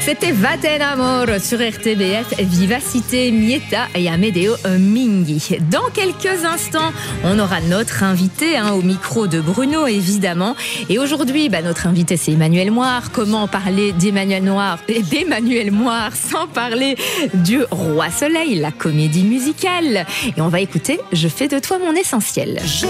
C'était Vaten Amor sur RTBF, Vivacité, Mieta et Amedeo Minghi. Dans quelques instants, on aura notre invité au micro de Bruno, évidemment. Et aujourd'hui, notre invité, c'est Emmanuel Moir. Comment parler d'Emmanuel Moir sans parler du Roi Soleil, la comédie musicale. Et on va écouter Je fais de toi mon essentiel.